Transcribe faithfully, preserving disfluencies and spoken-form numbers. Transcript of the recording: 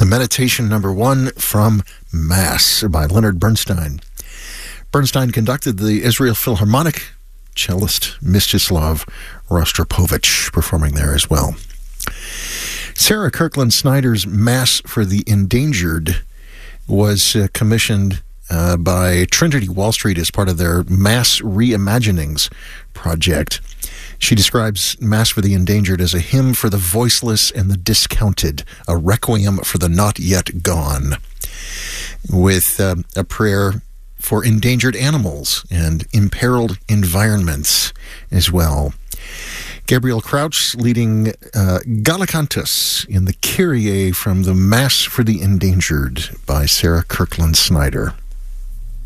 Meditation number one from Mass by Leonard Bernstein. Bernstein conducted the Israel Philharmonic, cellist Mstislav Rostropovich performing there as well. Sarah Kirkland Snyder's Mass for the Endangered was uh, commissioned uh, by Trinity Wall Street as part of their Mass Reimaginings project. She describes Mass for the Endangered as a hymn for the voiceless and the discounted, a requiem for the not yet gone, with uh, a prayer for endangered animals and imperiled environments as well. Gabriel Crouch leading uh, Gallicantus in the Kyrie from the Mass for the Endangered by Sarah Kirkland Snyder.